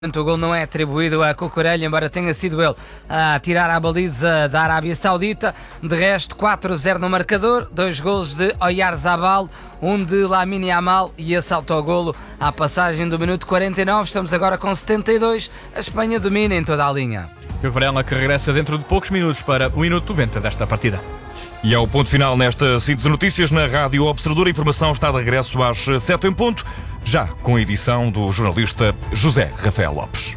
O gol não é atribuído a Cucurella, embora tenha sido ele a tirar a baliza da Arábia Saudita. De resto, 4-0 no marcador, 2 golos de Oyarzabal, um de Lamine Yamal e esse autogolo à passagem do minuto 49. Estamos agora com 72, a Espanha domina em toda a linha. E o Varela que regressa dentro de poucos minutos para o minuto 90 desta partida. E é o ponto final nesta síntese de notícias na Rádio Observador. A informação está de regresso às 7 em ponto, já com a edição do jornalista José Rafael Lopes.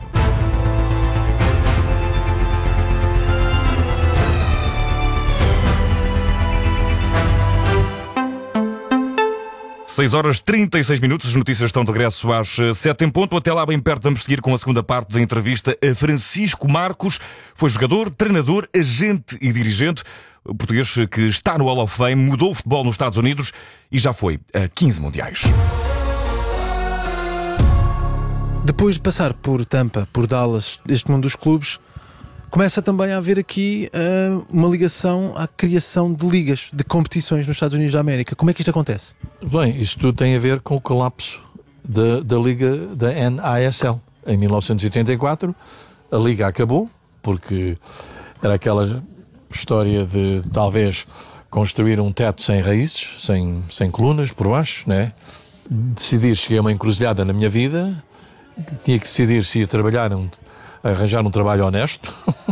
Seis horas 36 minutos, as notícias estão de regresso às 7 em ponto. Até lá bem perto vamos seguir com a segunda parte da entrevista a Francisco Marcos. Foi jogador, treinador, agente e dirigente. O português que está no Hall of Fame, mudou o futebol nos Estados Unidos e já foi a 15 mundiais. Depois de passar por Tampa, por Dallas, este mundo dos clubes, começa também a haver aqui uma ligação à criação de ligas, de competições nos Estados Unidos da América. Como é que isto acontece? Bem, isto tudo tem a ver com o colapso da liga da NASL. Em 1984, a liga acabou, porque era aquela história de talvez construir um teto sem raízes, sem colunas por baixo, né? Decidir, cheguei a uma encruzilhada na minha vida, tinha que decidir se ia trabalhar, arranjar um trabalho honesto,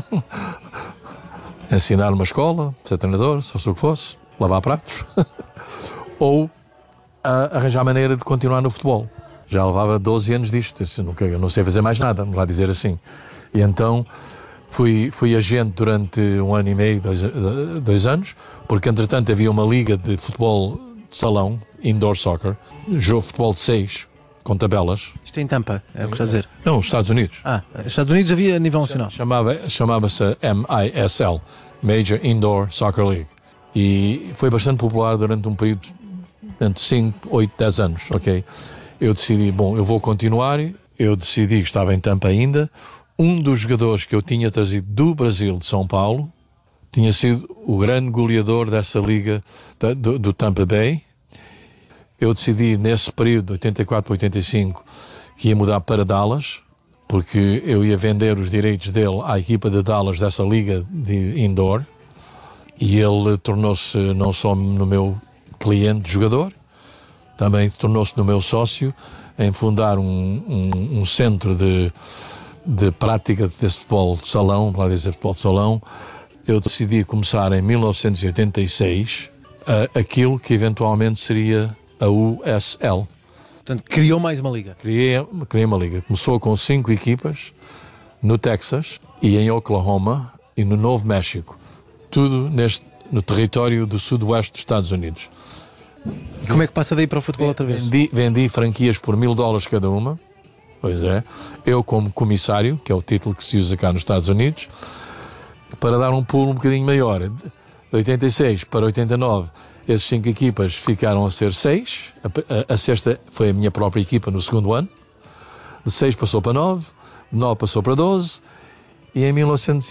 ensinar uma escola, ser treinador, se fosse o que fosse, lavar pratos, ou arranjar maneira de continuar no futebol. Já levava 12 anos disto, eu não sei fazer mais nada, vamos lá dizer assim. E então fui agente durante 1 ano e meio, 2 anos, porque entretanto havia uma liga de futebol de salão, indoor soccer, jogo de futebol de 6, com tabelas. Isto é em Tampa, é o que está a dizer? Não, nos Estados Unidos. Nos Estados Unidos havia a nível nacional. Chamava-se MISL, Major Indoor Soccer League. E foi bastante popular durante um período entre 5, 8, 10 anos, ok? Eu decidi, eu vou continuar, eu decidi que estava em Tampa ainda. Um dos jogadores que eu tinha trazido do Brasil, de São Paulo, tinha sido o grande goleador dessa liga do Tampa Bay. Eu decidi, nesse período, de 84 para 85, que ia mudar para Dallas, porque eu ia vender os direitos dele à equipa de Dallas dessa liga de indoor, e ele tornou-se não só no meu cliente jogador, também tornou-se no meu sócio em fundar um centro de prática desse futebol de salão, lá dizer futebol de salão. Eu decidi começar em 1986 aquilo que eventualmente seria a USL. Portanto, criou mais uma liga. Criei uma liga. Começou com 5 equipas no Texas e em Oklahoma e no Novo México. Tudo no território do sudoeste dos Estados Unidos. E como é que passa daí para o futebol outra vez? Vendi franquias por $1.000 cada uma. Pois é. Eu como comissário, que é o título que se usa cá nos Estados Unidos, para dar um pulo um bocadinho maior. De 86 para 89, essas 5 equipas ficaram a ser 6. A sexta foi a minha própria equipa no segundo ano. De 6 passou para 9, de 9 passou para 12. E em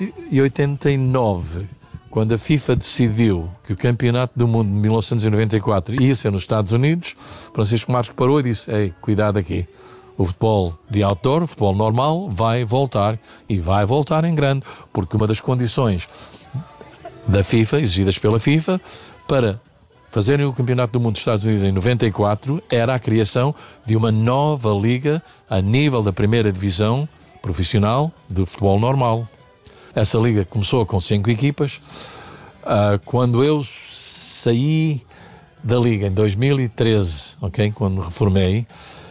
1989, quando a FIFA decidiu que o Campeonato do Mundo de 1994 ia ser nos Estados Unidos, Francisco Marcos parou e disse: "Ei, cuidado aqui. O futebol de outdoor, o futebol normal, vai voltar, e vai voltar em grande, porque uma das condições da FIFA, exigidas pela FIFA, para fazerem o Campeonato do Mundo dos Estados Unidos em 94, era a criação de uma nova liga a nível da primeira divisão profissional do futebol normal. Essa liga começou com 5 equipas. Quando eu saí da liga em 2013, ok, quando me reformei,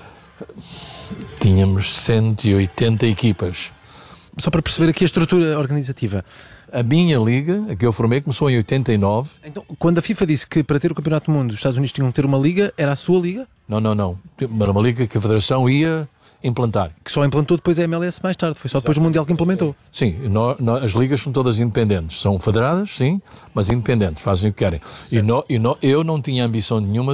tínhamos 180 equipas. Só para perceber aqui a estrutura organizativa. A minha liga, a que eu formei, começou em 89. Então, quando a FIFA disse que para ter o Campeonato do Mundo os Estados Unidos tinham que ter uma liga, era a sua liga? Não. Era uma liga que a Federação ia implantar. Que só implantou depois a MLS mais tarde. Foi só depois do Mundial que implementou. Sim, as ligas são todas independentes. São federadas, sim, mas independentes. Fazem o que querem. Eu não tinha ambição nenhuma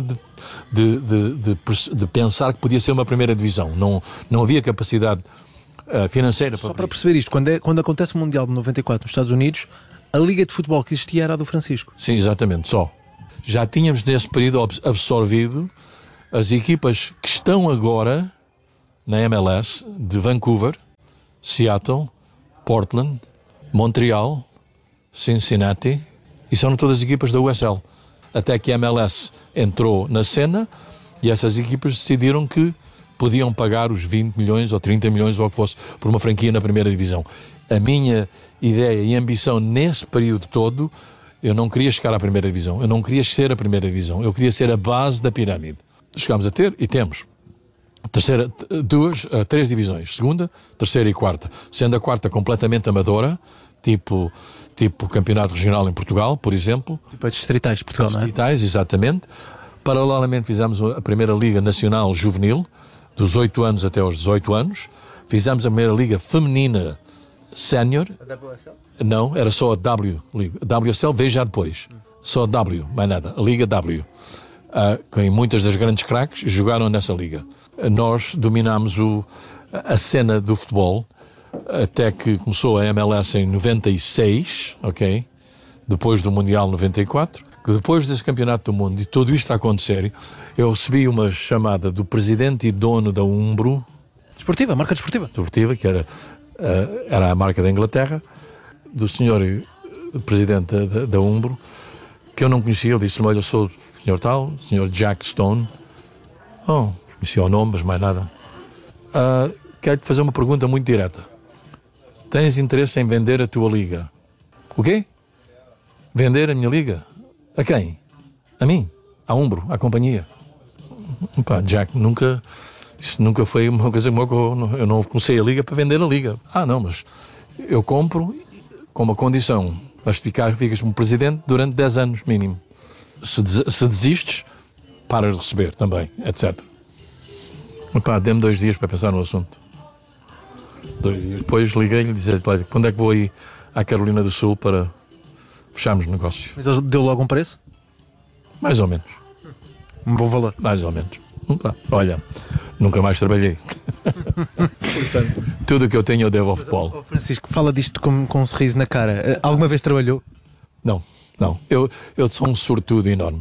de pensar que podia ser uma primeira divisão. Não havia capacidade financeira para... Só para perceber isto, quando acontece o Mundial de 94 nos Estados Unidos, a liga de futebol que existia era a do Francisco. Sim, exatamente, só. Já tínhamos nesse período absorvido as equipas que estão agora na MLS de Vancouver, Seattle, Portland, Montreal, Cincinnati, e são todas equipas da USL. Até que a MLS entrou na cena e essas equipas decidiram que podiam pagar os 20 milhões ou 30 milhões ou o que fosse por uma franquia na primeira divisão. A minha ideia e ambição nesse período todo, eu não queria chegar à primeira divisão, eu não queria ser a primeira divisão, eu queria ser a base da pirâmide. Chegámos a ter, e temos, três divisões, segunda, terceira e quarta, sendo a quarta completamente amadora, tipo campeonato regional em Portugal, por exemplo. Tipo as distritais de Portugal, não é? Distritais, exatamente. Paralelamente fizemos a primeira Liga Nacional Juvenil, dos 8 anos até aos 18 anos. Fizemos a primeira Liga Feminina Sénior. A WSL? Não, era só a W Liga. A WSL veio já depois. Só a W, mais nada. A Liga W. Com muitas das grandes craques jogaram nessa liga. Nós dominámos a cena do futebol até que começou a MLS em 96, ok? Depois do Mundial 94. Que depois desse campeonato do mundo e tudo isto a acontecer, eu recebi uma chamada do presidente e dono da Umbro. Desportiva, marca desportiva. Desportiva, que era a marca da Inglaterra, do senhor presidente da Umbro, que eu não conhecia. Ele disse-me: olha, eu sou o senhor tal, o senhor Jack Stone. Conhecia o nome, mas mais nada. Quero-te fazer uma pergunta muito direta. Tens interesse em vender a tua liga? O quê? Vender a minha liga? A quem? A mim? À Umbro? À companhia? Jack, isso nunca foi uma coisa que eu não comecei a liga para vender a liga. Não, mas eu compro com uma condição: ficas como presidente durante 10 anos mínimo. Se desistes, paras de receber também, etc. Dê-me 2 dias para pensar no assunto. 2 dias depois liguei-lhe e disse: quando é que vou ir à Carolina do Sul para fecharmos negócio? Mas ele deu logo um preço? Mais ou menos. Um bom valor. Mais ou menos. Olha, nunca mais trabalhei. Portanto, tudo o que eu tenho eu devo ao futebol. Francisco, fala disto com um sorriso na cara. Alguma vez trabalhou? Não. Eu sou um sortudo enorme.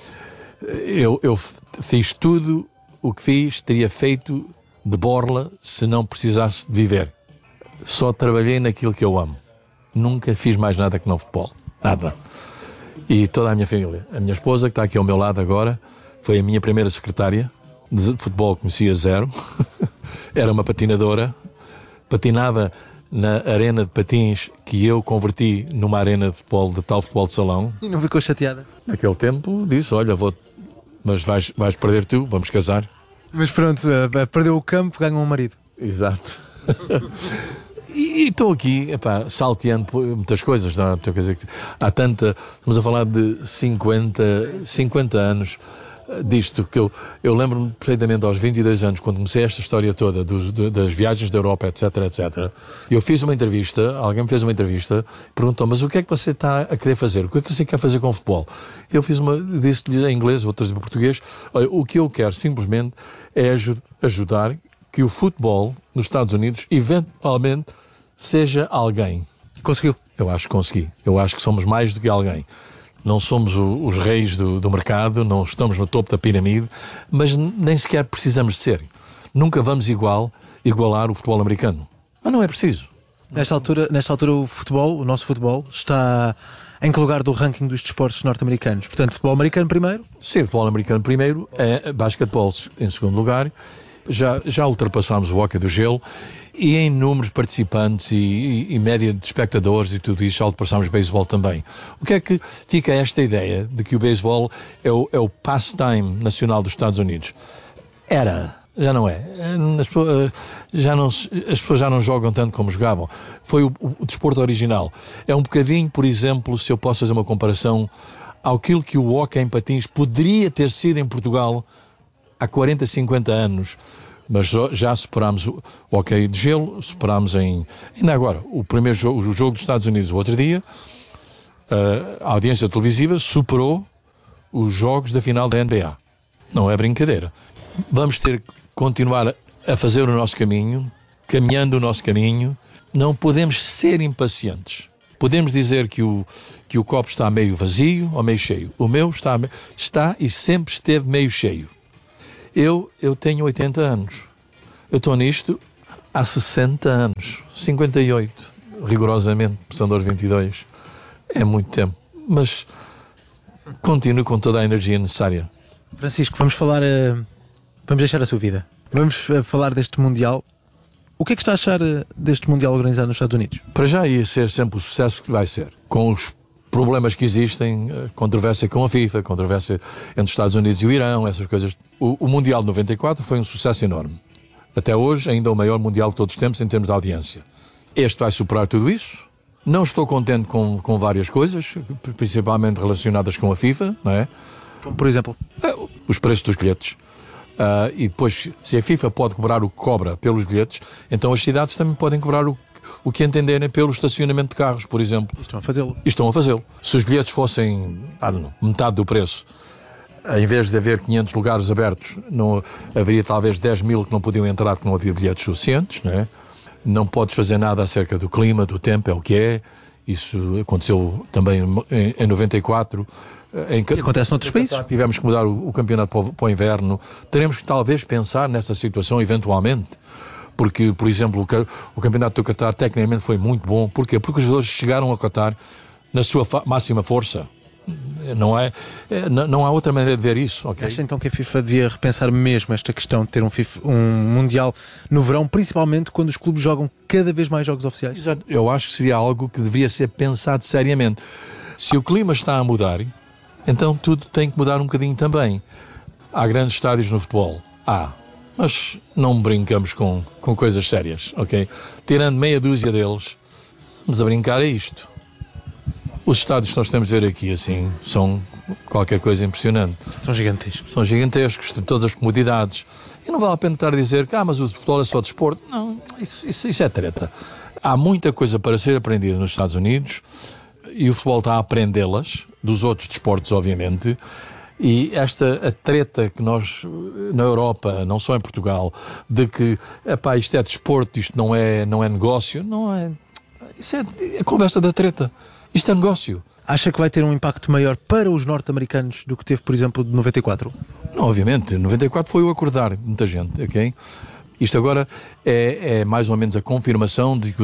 Eu fiz tudo o que fiz, teria feito de borla se não precisasse de viver. Só trabalhei naquilo que eu amo. Nunca fiz mais nada que não futebol. Nada. E toda a minha família. A minha esposa, que está aqui ao meu lado agora, foi a minha primeira secretária. De futebol conhecia zero. Era uma patinadora. Patinava na arena de patins que eu converti numa arena de futebol, de tal futebol de salão. E não ficou chateada? Naquele tempo disse: olha, mas vais perder tu, vamos casar. Mas pronto, perdeu o campo, ganhou um marido. Exato. E estou aqui, salteando muitas coisas. Não? Quer dizer, estamos a falar de 50 anos disto, que eu lembro-me perfeitamente aos 22 anos, quando comecei esta história toda das viagens da Europa, etc. Eu fiz uma entrevista, alguém me fez uma entrevista, perguntou: mas o que é que você está a querer fazer? O que é que você quer fazer com o futebol? Eu disse-lhe em inglês, outras em português: olha, o que eu quero simplesmente é ajudar que o futebol nos Estados Unidos eventualmente seja alguém. Conseguiu? Eu acho que consegui. Eu acho que somos mais do que alguém. Não somos os reis do mercado, não estamos no topo da pirâmide, mas nem sequer precisamos de ser. Nunca vamos igualar o futebol americano. Mas não é preciso. Nesta altura o nosso futebol, está em que lugar do ranking dos desportos norte-americanos? Portanto, futebol americano primeiro? Sim, futebol americano primeiro, basquetebol em segundo lugar. Já ultrapassámos o hóquei do gelo. E em números de participantes e média de espectadores e tudo isso, já ultrapassámos o beisebol também. O que é que fica esta ideia de que o beisebol é o pastime nacional dos Estados Unidos? Já não é. As pessoas já não jogam tanto como jogavam. Foi o desporto original. É um bocadinho, por exemplo, se eu posso fazer uma comparação, àquilo que o hóquei em patins poderia ter sido em Portugal há 40, 50 anos. Mas já superámos o hóquei de gelo, superámos ainda agora, o jogo dos Estados Unidos o outro dia, a audiência televisiva superou os jogos da final da NBA. Não é brincadeira. Vamos ter que continuar a fazer o nosso caminho, caminhando o nosso caminho. Não podemos ser impacientes. Podemos dizer que o copo está meio vazio ou meio cheio. O meu está e sempre esteve meio cheio. Eu tenho 80 anos. Eu estou nisto há 60 anos, 58, rigorosamente, são 22, é muito tempo, mas continuo com toda a energia necessária. Francisco, vamos deixar a sua vida. Vamos falar deste Mundial. O que é que está a achar deste Mundial organizado nos Estados Unidos? Para já ia ser sempre o sucesso que vai ser, com os problemas que existem, controvérsia com a FIFA, controvérsia entre os Estados Unidos e o Irão, essas coisas. O Mundial de 94 foi um sucesso enorme. Até hoje, ainda o maior Mundial de todos os tempos em termos de audiência. Este vai superar tudo isso. Não estou contente com várias coisas, principalmente relacionadas com a FIFA, não é? Como, por exemplo? Os preços dos bilhetes. E depois, se a FIFA pode cobrar o que cobra pelos bilhetes, então as cidades também podem cobrar o que entenderem pelo estacionamento de carros, por exemplo. E estão a fazê-lo. E estão a fazê-lo. Se os bilhetes fossem, metade do preço, em vez de haver 500 lugares abertos, haveria talvez 10 mil que não podiam entrar porque não havia bilhetes suficientes, não é? Não podes fazer nada acerca do clima, do tempo, é o que é. Isso aconteceu também em 94. E acontece noutros países. Tivemos que mudar o campeonato para o inverno. Teremos que talvez pensar nessa situação eventualmente. Porque, por exemplo, o campeonato do Qatar tecnicamente foi muito bom. Porquê? Porque os jogadores chegaram ao Qatar na sua máxima força. Não há outra maneira de ver isso. Okay? Acha então que a FIFA devia repensar mesmo esta questão de ter um Mundial no verão, principalmente quando os clubes jogam cada vez mais jogos oficiais? Exato. Eu acho que seria algo que deveria ser pensado seriamente. Se o clima está a mudar, então tudo tem que mudar um bocadinho também. Há grandes estádios no futebol? Mas não brincamos com coisas sérias, ok? Tirando meia dúzia deles, vamos a brincar a isto. Os estádios que nós temos de ver aqui, assim, são qualquer coisa impressionante. São gigantescos. São gigantescos, têm todas as comodidades. E não vale a pena estar a dizer que mas o futebol é só desporto. Não, isso é treta. Há muita coisa para ser aprendida nos Estados Unidos e o futebol está a aprendê-las, dos outros desportos, obviamente. E a treta que nós, na Europa, não só em Portugal, de que, isto é desporto, isto não é negócio, não é... Isso é a conversa da treta. Isto é negócio. Acha que vai ter um impacto maior para os norte-americanos do que teve, por exemplo, de 94? Não, obviamente. 94 foi o acordar de muita gente, ok? Isto agora é mais ou menos a confirmação de que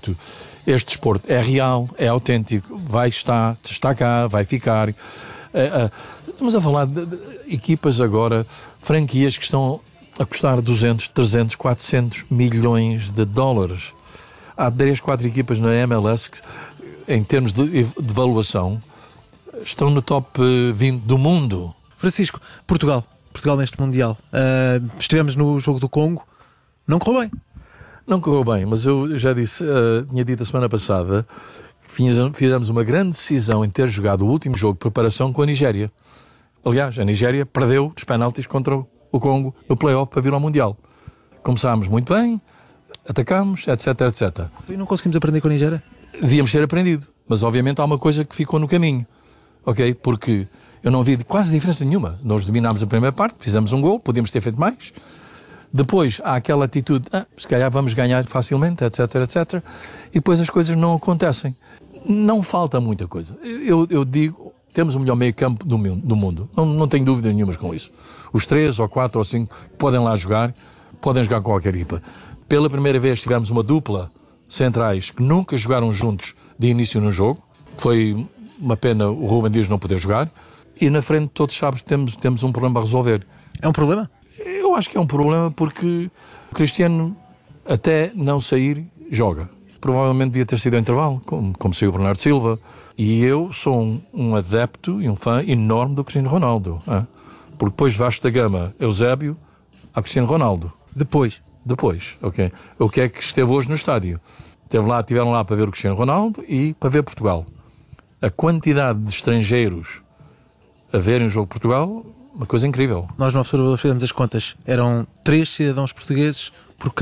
este desporto é real, é autêntico, está cá, vai ficar. Estamos a falar de equipas agora, franquias que estão a custar 200, 300, 400 milhões de dólares. Há 3, 4 equipas na MLS que, em termos de valuação, estão no top 20 do mundo. Francisco, Portugal neste Mundial. Estivemos no jogo do Congo, não correu bem. Não correu bem, mas eu já disse, tinha dito a semana passada, que fizemos uma grande decisão em ter jogado o último jogo de preparação com a Nigéria. Aliás, a Nigéria perdeu os penaltis contra o Congo no play-off para vir ao Mundial. Começámos muito bem, atacámos, etc, etc. E não conseguimos aprender com a Nigéria? Devíamos ter aprendido, mas obviamente há uma coisa que ficou no caminho, ok? Porque eu não vi quase diferença nenhuma. Nós dominámos a primeira parte, fizemos um gol, podíamos ter feito mais. Depois há aquela atitude, se calhar vamos ganhar facilmente, etc, etc. E depois as coisas não acontecem. Não falta muita coisa. Eu digo, temos o melhor meio campo do mundo. Não tenho dúvida nenhuma com isso. Os 3 ou 4 ou 5 que podem lá jogar, podem jogar com qualquer equipa. Pela primeira vez tivemos uma dupla centrais que nunca jogaram juntos de início no jogo. Foi uma pena o Rúben Dias não poder jogar. E na frente todos sabem que temos um problema a resolver. É um problema? Eu acho que é um problema porque o Cristiano, até não sair, joga. Provavelmente devia ter sido ao intervalo, como saiu o Bernardo Silva. E eu sou um adepto e um fã enorme do Cristiano Ronaldo. Porque depois Vasco da Gama, Eusébio, a Cristiano Ronaldo. Depois, ok. O que é que esteve hoje no estádio? Tiveram lá para ver o Cristiano Ronaldo e para ver Portugal. A quantidade de estrangeiros a verem o jogo de Portugal, uma coisa incrível. Nós no Observador fizemos as contas. Eram 3 cidadãos portugueses por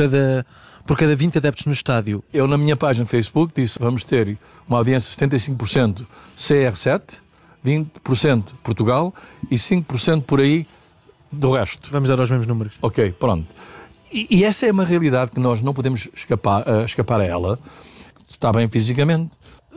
cada 20 adeptos no estádio. Eu, na minha página de Facebook, disse vamos ter uma audiência de 75% CR7, 20% Portugal e 5% por aí do resto. Vamos dar aos mesmos números. Ok, pronto. E essa é uma realidade que nós não podemos escapar a ela. Está bem fisicamente.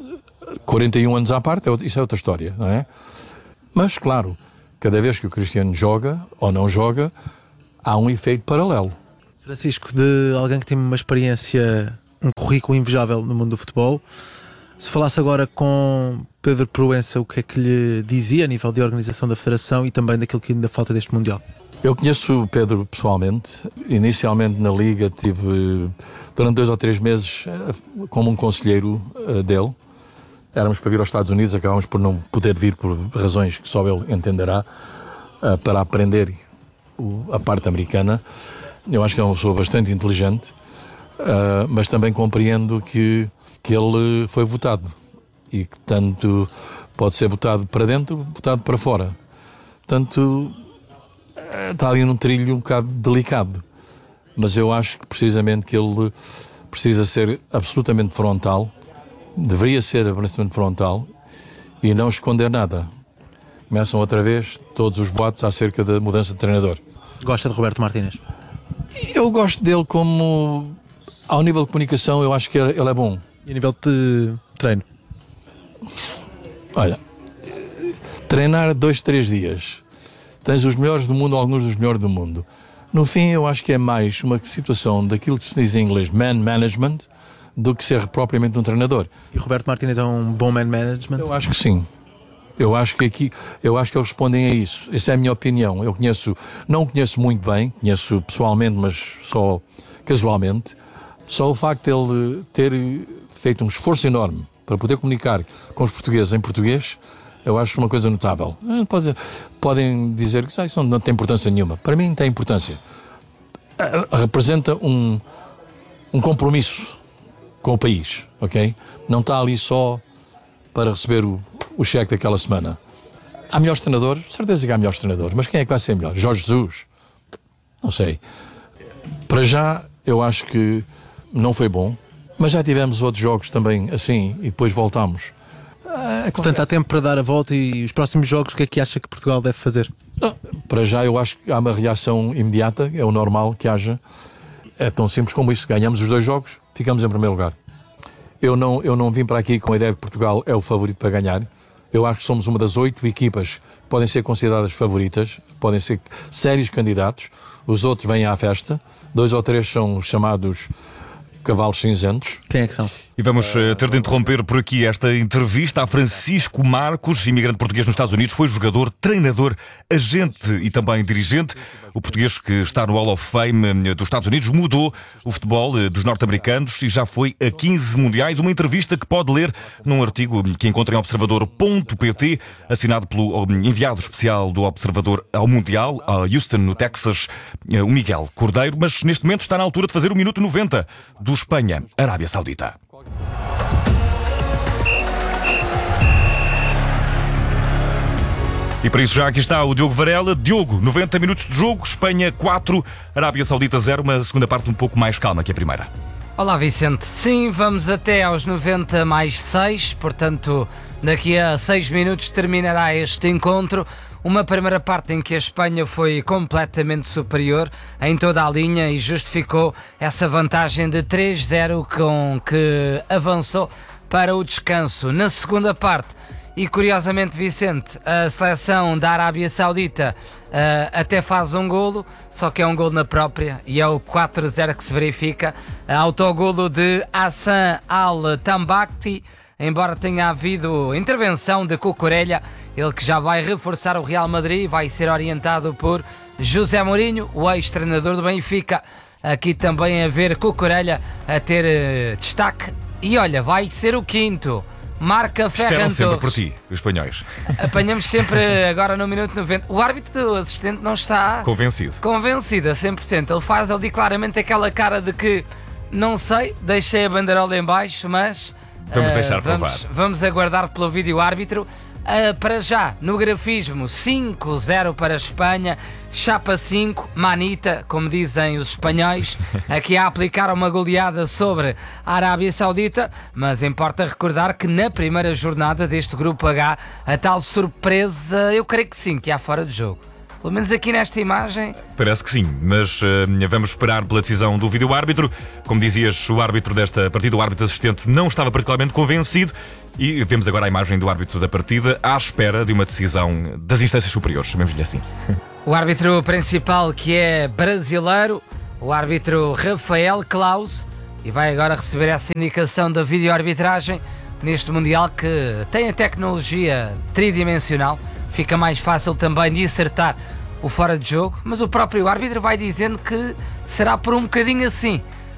41 anos à parte, isso é outra história, não é? Mas, claro, cada vez que o Cristiano joga ou não joga, há um efeito paralelo. Francisco, de alguém que tem uma experiência, um currículo invejável no mundo do futebol, se falasse agora com Pedro Proença, o que é que lhe dizia a nível de organização da Federação e também daquilo que ainda falta deste Mundial? Eu conheço o Pedro pessoalmente. Inicialmente na Liga tive durante 2 ou 3 meses como um conselheiro dele. Éramos para vir aos Estados Unidos, acabámos por não poder vir por razões que só ele entenderá, para aprender a parte americana. Eu acho que é uma pessoa bastante inteligente, mas também compreendo que ele foi votado e que tanto pode ser votado para dentro, votado para fora. Portanto, está ali num trilho um bocado delicado, mas eu acho que precisamente que ele precisa ser absolutamente frontal, deveria ser absolutamente frontal e não esconder nada. Começam outra vez todos os boatos acerca da mudança de treinador. Gosta de Roberto Martínez? Eu gosto dele como, ao nível de comunicação, eu acho que ele é bom. E a nível de treino? Olha, treinar 2, 3 dias, tens os melhores do mundo, alguns dos melhores do mundo. No fim, eu acho que é mais uma situação daquilo que se diz em inglês, man management, do que ser propriamente um treinador. E Roberto Martínez é um bom man management? Eu acho que sim. Eu acho que eles respondem a isso. Essa é a minha opinião. Não o conheço muito bem, conheço pessoalmente, mas só casualmente. Só o facto de ele ter feito um esforço enorme para poder comunicar com os portugueses em português, eu acho uma coisa notável. Podem dizer que isso não tem importância nenhuma. Para mim tem importância. Representa um compromisso com o país, ok? Não está ali só para receber o cheque daquela semana. Há melhores treinadores? Certeza que há melhores treinadores. Mas quem é que vai ser melhor? Jorge Jesus? Não sei. Para já, eu acho que não foi bom. Mas já tivemos outros jogos também assim e depois voltámos. Portanto, há tempo para dar a volta e os próximos jogos, o que é que acha que Portugal deve fazer? Para já, eu acho que há uma reação imediata. É o normal que haja. É tão simples como isso. Ganhamos os 2 jogos, ficamos em primeiro lugar. Eu não vim para aqui com a ideia de que Portugal é o favorito para ganhar. Eu acho que somos uma das 8 equipas que podem ser consideradas favoritas, podem ser sérios candidatos. Os outros vêm à festa. 2 ou 3 são chamados cavalos cinzentos. Quem é que são? E vamos ter de interromper por aqui esta entrevista a Francisco Marcos, imigrante português nos Estados Unidos, foi jogador, treinador, agente e também dirigente. O português que está no Hall of Fame dos Estados Unidos mudou o futebol dos norte-americanos e já foi a 15 mundiais. Uma entrevista que pode ler num artigo que encontra em observador.pt, assinado pelo enviado especial do Observador ao Mundial, a Houston, no Texas, o Miguel Cordeiro. Mas neste momento está na altura de fazer o minuto 90 do Espanha-Arábia Saudita. E para isso já aqui está o Diogo Varela. Diogo, 90 minutos de jogo, Espanha 4, Arábia Saudita 0, uma segunda parte um pouco mais calma que a primeira. Olá Vicente, sim, vamos até aos 90 mais 6, portanto daqui a 6 minutos terminará este encontro. Uma primeira parte em que a Espanha foi completamente superior em toda a linha e justificou essa vantagem de 3-0 com que avançou para o descanso. Na segunda parte, e curiosamente Vicente, a seleção da Arábia Saudita até faz um golo, só que é um golo na própria e é o 4-0 que se verifica. Autogolo de Hassan Al-Tambakti, embora tenha havido intervenção de Cucurella, ele que já vai reforçar o Real Madrid, vai ser orientado por José Mourinho, o ex-treinador do Benfica. Aqui também a ver Cucurella a ter destaque. E olha, vai ser o 5º. Marca Ferran Esperam sempre Torres. por ti, os espanhóis. Apanhamos sempre agora no minuto 90. O árbitro assistente não está Convencido a 100%. Ele faz ali claramente aquela cara de que não sei, deixei a bandeirola em baixo, mas vamos deixar provar. Vamos aguardar pelo vídeo árbitro. Para já, no grafismo, 5-0 para a Espanha, chapa 5, manita, como dizem os espanhóis, aqui a aplicar uma goleada sobre a Arábia Saudita, mas importa recordar que na primeira jornada deste Grupo H, a tal surpresa, eu creio que sim, que há fora de jogo. Pelo menos aqui nesta imagem. Parece que sim, mas vamos esperar pela decisão do vídeo-árbitro. Como dizias, o árbitro desta partida, o árbitro assistente, não estava particularmente convencido. E vemos agora a imagem do árbitro da partida à espera de uma decisão das instâncias superiores, chamemos-lhe assim. O árbitro principal, que é brasileiro, o árbitro Rafael Claus, e vai agora receber essa indicação da videoarbitragem neste Mundial que tem a tecnologia tridimensional. Fica mais fácil também de acertar o fora de jogo, mas o próprio árbitro vai dizendo que será por um bocadinho assim.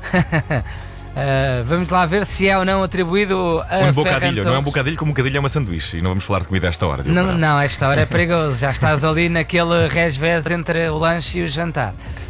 Vamos lá ver se é ou não atribuído a Um bocadilho, Ferran não é um Torres. bocadilho, como um bocadilho é uma sanduíche. E não vamos falar de comida a esta hora. Diogo Não, Varela. não, esta hora é perigoso. Já estás ali naquele resvés entre o lanche e o jantar.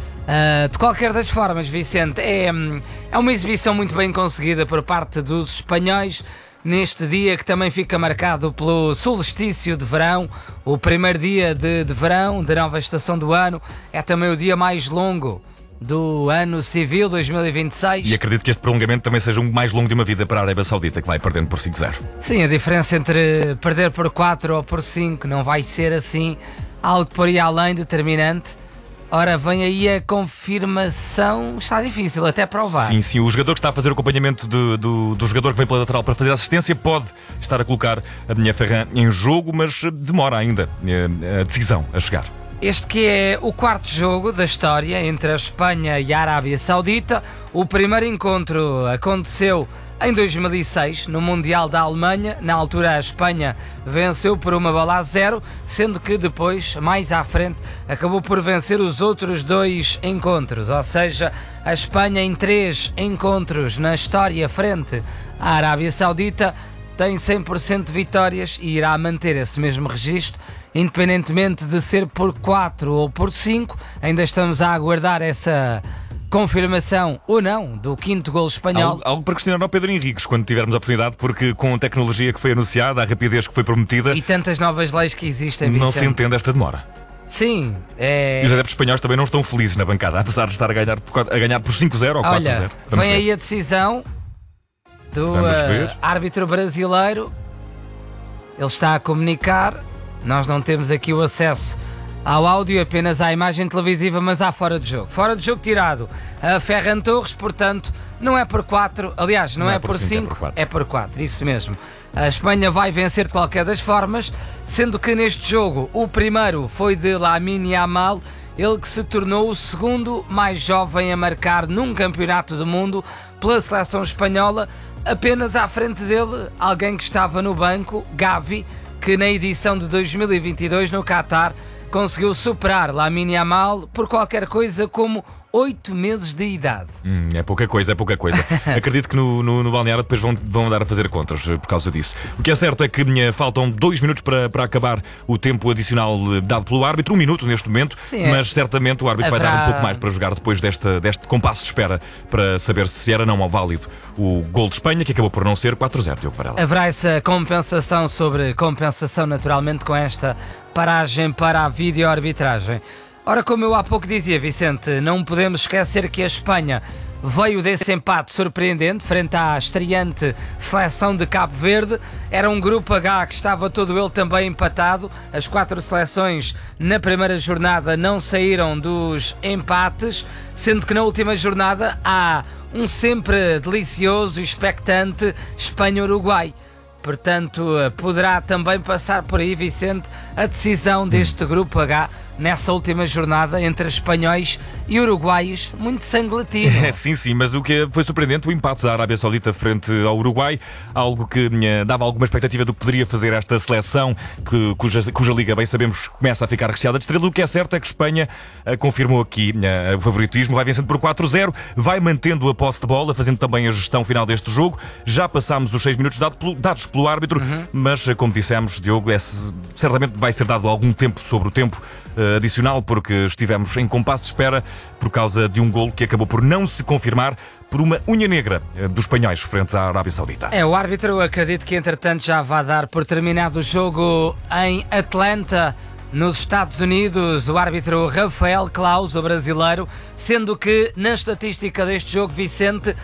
De qualquer das formas, Vicente, é uma exibição muito bem conseguida por parte dos espanhóis neste dia que também fica marcado pelo solstício de verão, o primeiro dia de verão, da nova estação do ano. É também o dia mais longo do ano civil 2026. E acredito que este prolongamento também seja um mais longo de uma vida para a Arábia Saudita, que vai perdendo por 5-0. Sim, a diferença entre perder por 4 ou por 5 não vai ser assim algo por aí além determinante. Ora, vem aí a confirmação, está difícil até provar. Sim, sim, o jogador que está a fazer o acompanhamento do jogador que vem pela lateral para fazer assistência pode estar a colocar a minha Ferran em jogo, mas demora ainda a decisão a chegar. Este que é o quarto jogo da história entre a Espanha e a Arábia Saudita. O primeiro encontro aconteceu em 2006, no Mundial da Alemanha. Na altura a Espanha venceu por 1-0, sendo que depois, mais à frente, acabou por vencer os outros 2 encontros. Ou seja, a Espanha em 3 encontros na história frente à Arábia Saudita tem 100% de vitórias e irá manter esse mesmo registro, independentemente de ser por 4 ou por 5. Ainda estamos a aguardar essa confirmação ou não do 5º golo espanhol. Algo para questionar ao Pedro Henriques quando tivermos a oportunidade, porque com a tecnologia que foi anunciada, a rapidez que foi prometida, E tantas novas leis que existem, não Vicente. se entende esta demora. Sim, E os adeptos espanhóis também não estão felizes na bancada, apesar de estar a ganhar por 5-0 ou 4-0. olha, Vamos vem ver. aí a decisão do Vamos ver. árbitro brasileiro. Ele está a comunicar. Nós não temos aqui o acesso ao áudio, apenas à imagem televisiva, mas há fora de jogo. Fora de jogo tirado a Ferran Torres, portanto, não é por 4, aliás, não é por 5, é por 4, isso mesmo. A Espanha vai vencer de qualquer das formas, sendo que neste jogo o primeiro foi de Lamine Yamal, ele que se tornou o segundo mais jovem a marcar num campeonato do mundo pela seleção espanhola, apenas à frente dele alguém que estava no banco, Gavi, que na edição de 2022 no Qatar conseguiu superar Lamine Yamal por qualquer coisa como 8 meses de idade. É pouca coisa, é pouca coisa. Acredito que no balneário depois vão andar a fazer contas por causa disso. O que é certo é que faltam 2 minutos para acabar o tempo adicional dado pelo árbitro, 1 minuto neste momento, Sim, mas certamente o árbitro vai dar um pouco mais para jogar depois deste compasso de espera para saber se era não válido o gol de Espanha, que acabou por não ser 4-0, Diogo Varela. Haverá essa compensação sobre compensação, naturalmente, com esta paragem para a videoarbitragem. Ora, como eu há pouco dizia, Vicente, não podemos esquecer que a Espanha veio desse empate surpreendente frente à estreante seleção de Cabo Verde. Era um grupo H que estava todo ele também empatado. As 4 seleções na primeira jornada não saíram dos empates, sendo que na última jornada há um sempre delicioso e expectante Espanha-Uruguai. Portanto, poderá também passar por aí, Vicente, a decisão deste grupo H nessa última jornada entre espanhóis e uruguaios, muito sangue latino. Sim, mas o que foi surpreendente, o empate da Arábia Saudita frente ao Uruguai, algo que dava alguma expectativa do que poderia fazer esta seleção, cuja liga, bem sabemos, começa a ficar recheada de estrelas. O que é certo é que Espanha confirmou aqui o favoritismo, vai vencendo por 4-0, vai mantendo a posse de bola, fazendo também a gestão final deste jogo. Já passámos os 6 minutos dados pelo árbitro, mas, como dissemos, Diogo, certamente vai ser dado algum tempo sobre o tempo adicional, porque estivemos em compasso de espera por causa de um golo que acabou por não se confirmar por uma unha negra dos espanhóis frente à Arábia Saudita. O árbitro, acredito que entretanto já vai dar por terminado o jogo em Atlanta, nos Estados Unidos, o árbitro Rafael Claus, o brasileiro, sendo que na estatística deste jogo, Vicente,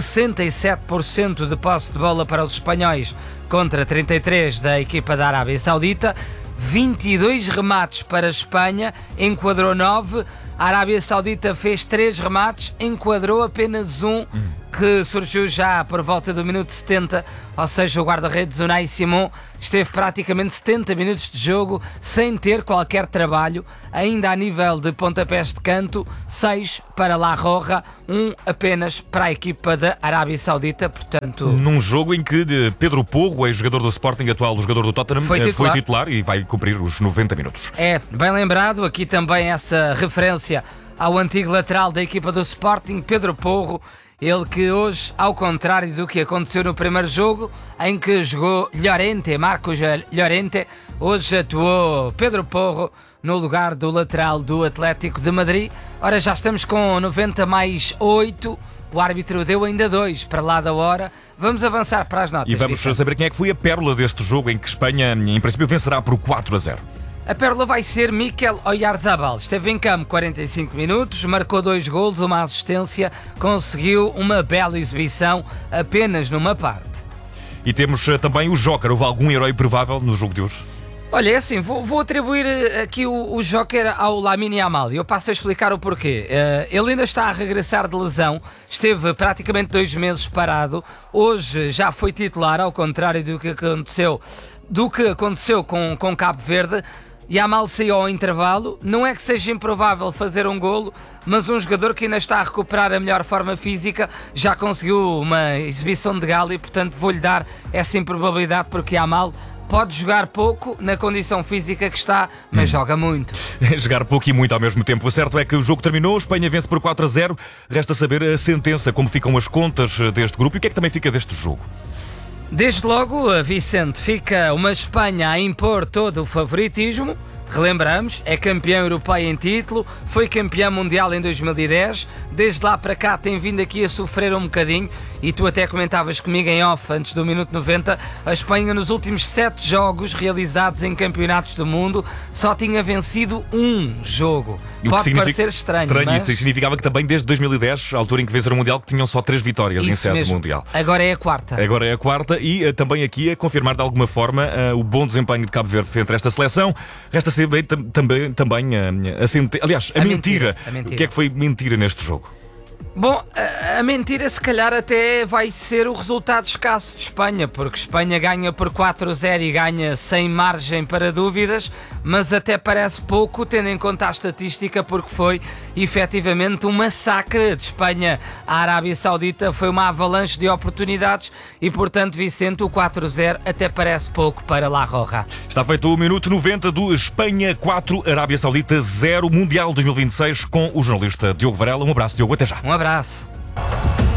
67% de posse de bola para os espanhóis contra 33% da equipa da Arábia Saudita, 22 remates para a Espanha, enquadrou 9. A Arábia Saudita fez 3 remates, enquadrou apenas 1, que surgiu já por volta do minuto 70, ou seja, o guarda-redes Unai Simon esteve praticamente 70 minutos de jogo sem ter qualquer trabalho, ainda a nível de pontapés de canto, 6 para La Roja, 1 apenas para a equipa da Arábia Saudita, portanto... Num jogo em que Pedro Porro, ex-jogador do Sporting, atual jogador do Tottenham, foi titular e vai cumprir os 90 minutos. É, bem lembrado, aqui também essa referência ao antigo lateral da equipa do Sporting, Pedro Porro, ele que hoje, ao contrário do que aconteceu no primeiro jogo, em que jogou Marcos Llorente, hoje atuou Pedro Porro no lugar do lateral do Atlético de Madrid. Ora, já estamos com 90 mais 8, o árbitro deu ainda 2 para lá da hora. Vamos avançar para as notas. E vamos saber quem é que foi a pérola deste jogo em que Espanha, em princípio, vencerá por 4-0. A pérola vai ser Mikel Oyarzabal. Esteve em campo 45 minutos, marcou 2 golos, uma assistência, conseguiu uma bela exibição apenas numa parte. E temos também o Joker. Houve algum herói provável no jogo de hoje? Olha, é assim, vou atribuir aqui o Joker ao Lamine Yamal e eu passo a explicar o porquê. Ele ainda está a regressar de lesão, esteve praticamente 2 meses parado, hoje já foi titular, ao contrário do que aconteceu com Cabo Verde. Yamal saiu ao intervalo, não é que seja improvável fazer um golo, mas um jogador que ainda está a recuperar a melhor forma física já conseguiu uma exibição de gala e, portanto, vou-lhe dar essa improbabilidade porque Yamal pode jogar pouco na condição física que está, mas joga muito. Jogar pouco e muito ao mesmo tempo. O certo é que o jogo terminou, Espanha vence por 4-0. Resta saber a sentença, como ficam as contas deste grupo e o que é que também fica deste jogo. Desde logo, Vicente, fica uma Espanha a impor todo o favoritismo. Relembramos, é campeão europeia em título, foi campeão mundial em 2010, desde lá para cá tem vindo aqui a sofrer um bocadinho e tu até comentavas comigo em off antes do minuto 90, a Espanha nos últimos 7 jogos realizados em campeonatos do mundo só tinha vencido um jogo. Pode parecer estranho, mas... Isso significava que também desde 2010, a altura em que venceram o Mundial, que tinham só 3 vitórias em sede do Mundial. Agora é a quarta. Agora é a quarta e também aqui a confirmar de alguma forma o bom desempenho de Cabo Verde frente a esta seleção. Resta saber também a mentira. O que é que foi mentira neste jogo? Bom, a mentira se calhar até vai ser o resultado escasso de Espanha, porque Espanha ganha por 4-0 e ganha sem margem para dúvidas, mas até parece pouco tendo em conta a estatística, porque foi efetivamente um massacre de Espanha à Arábia Saudita, foi uma avalanche de oportunidades e, portanto, Vicente, o 4-0 até parece pouco para La Roja. Está feito o minuto 90 do Espanha 4, Arábia Saudita 0, Mundial 2026, com o jornalista Diogo Varela. Um abraço, Diogo, até já. Um abraço.